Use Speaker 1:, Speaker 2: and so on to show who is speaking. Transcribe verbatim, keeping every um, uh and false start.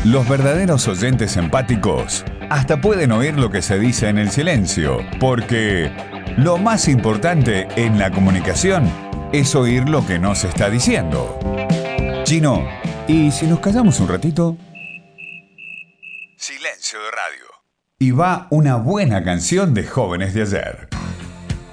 Speaker 1: Los verdaderos oyentes empáticos hasta pueden oír lo que se dice en el silencio, porque lo más importante en la comunicación es oír lo que no se está diciendo. Gino, ¿y si nos callamos un ratito? Silencio de radio. Y va una buena canción de Jóvenes de Ayer.